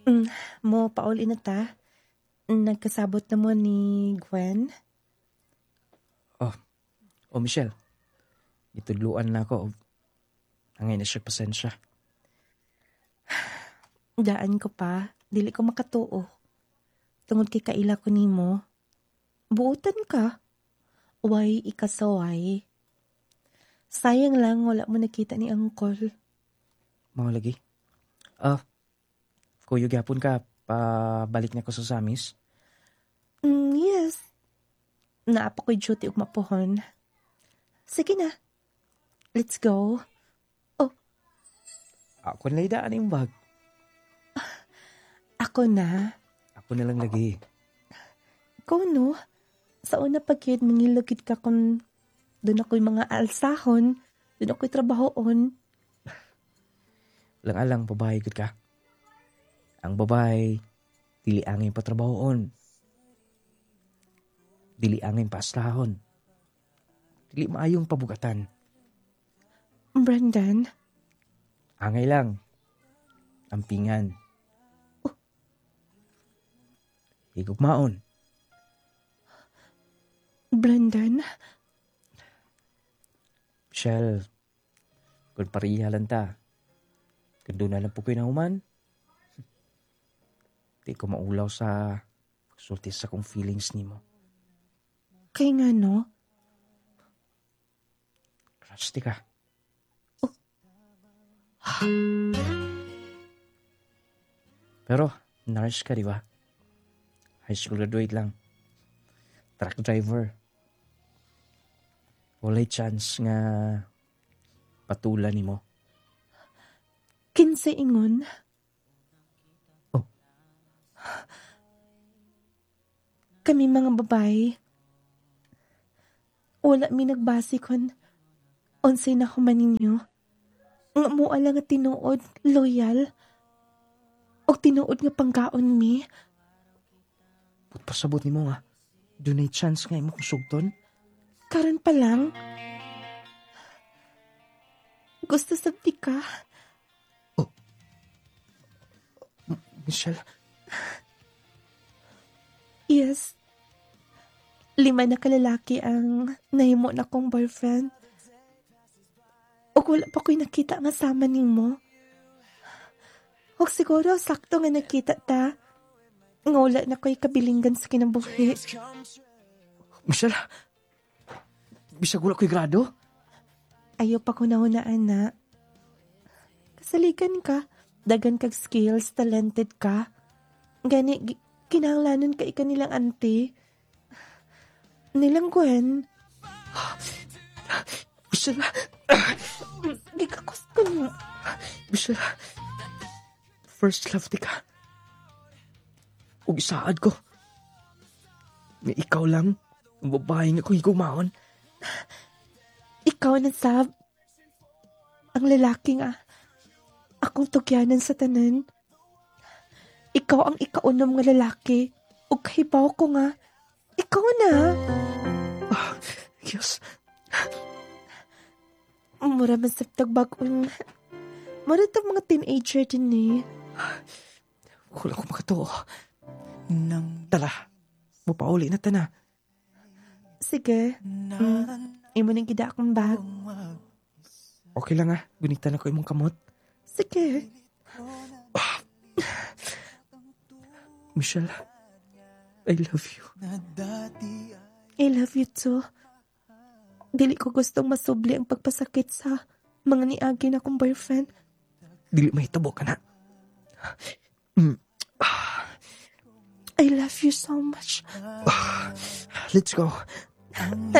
Mm, mo pauli na ta. Nagkasabot na mo ni Gwen. O Michelle, itudluan na ako. Angay na siya pasensya. Daan ko pa, dili ko makatuo. Tungod kay kaila ko nimo. Buotan ka. Way ikasaway. Sayang lang wala mo nakita ni Uncle. Mga lagi. Kuyo gyapon ka, pabalik na ko sa Samis. Yes. Naapa ko'y duty ug mapuhon. Sige na. Let's go. Ako na idaan yung bag. Ako na. Ako na lang lagi. Ikaw no? Sa una pagkid, mangilugid ka kung doon ako'y mga alsahon, doon ako'y trabahoon. Lang-alang babae gud ka. Ang babae, dili angin patrabahoon. Dili angin paaslahon. Dili maayong pabugatan. Brendan, Angay lang. Ampingan. Higugmaon. Brendan, Michelle, kung pariha lang ta, kung doon na lang po kayo nahuman, di ko maulaw sa pagsulti sa kong feelings ni mo. kay nga no? Rusty ka. Pero, nurse ka, di ba? High school graduate lang. Truck driver. Walay chance nga patulan ni mo. Kinsa ingon? Oh. Kami mga babae, wala mi nagbasi kon unsay na human ninyo. Nga mo ala nga tinuod, loyal, o tinuod nga pangkaon mi. Put pasabot ni mo nga. Dunay chance nga imo kong sugton. Karon pa lang. Gusto sabdi ka. Michelle, Yes. 5 na kalalaki ang nahimo na kong boyfriend. O wala pa ko'y nakita nga sama nimo. O siguro sakto nga nakita ta. Nga wala na ko'y kabilinggan sa kinabuhi. Michelle, bisag wala ko'y grado? Ayaw pa ko nahunaan na. Kasaligan ka. Dagan kag skills, talented ka. Gani, kinahanglanon ka ikanilang auntie. Nilang Gwen. Michelle, Gikakos ko na. Michelle, first love di ka. Ug isaad ko. May ikaw lang, ang babae nga kong higumaon. Ikaw na sab. Ang lalaki nga. Akong tugyanan sa tanan. Ikaw ang ikaunom nga lalaki. Ug kahibaw ko nga. Ikaw na. Yes. Mura man sa tagbagong. Mura tag mga teenager din eh. Wala ko makatuo. Tala, mupauli na ta na. Sige. Imo nang gida akong bag. Okay lang gunitan ako imong kamot. Sige. Michelle, I love you. I love you too. Dili ko gustong masubli ang pagpasakit sa mga niagi na akong boyfriend. Dili mahitabo ka na. I love you so much. Let's go.